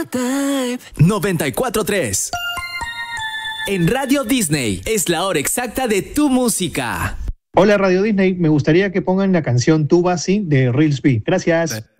94.3. En Radio Disney es la hora exacta de tu música. Hola Radio Disney, me gustaría que pongan la canción Tuba Sí de Reels B. Gracias.